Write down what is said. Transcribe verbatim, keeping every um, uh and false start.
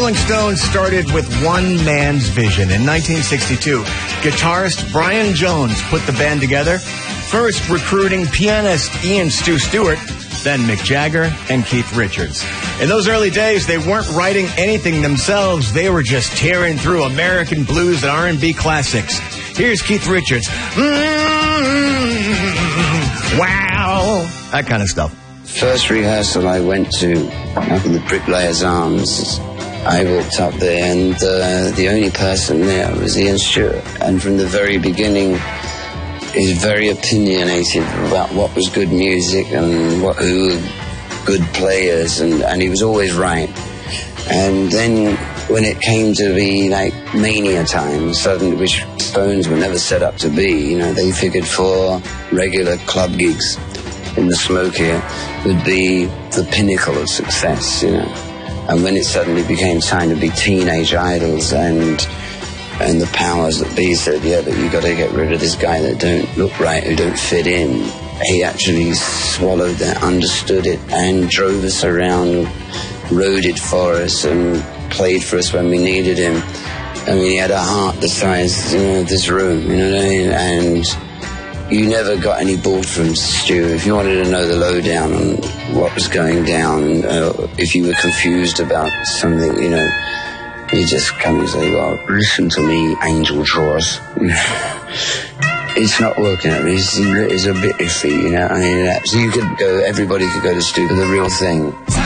Rolling Stones started with one man's vision. In nineteen sixty-two, guitarist Brian Jones put the band together, first recruiting pianist Ian Stu Stewart, then Mick Jagger and Keith Richards. In those early days, they weren't writing anything themselves. They were just tearing through American blues and R and B classics. Here's Keith Richards. Mm-hmm. Wow. That kind of stuff. First rehearsal I went to up in the Bricklayers Arms. I walked up there, and uh, the only person there was Ian Stewart. And from the very beginning, he was very opinionated about what was good music and what who were good players, and, and he was always right. And then when it came to be like mania time, suddenly, which Stones were never set up to be, you know, they figured four regular club gigs in the Smoke here would be the pinnacle of success, you know. And when it suddenly became time to be Teenage Idols, and and the powers that be said, yeah, but you got to get rid of this guy that don't look right, who don't fit in. He actually swallowed that, understood it, and drove us around, rode it for us, and played for us when we needed him. I mean, he had a heart the size, you know, of this room, you know what I mean? And you never got any bull from Stu. If you wanted to know the lowdown on what was going down, uh, if you were confused about something, you know, you just come and say, well, listen to me, Angel Drawers. It's not working out. It's, it's a bit iffy, you know. I mean, so you could go, everybody could go to Stu for the real thing.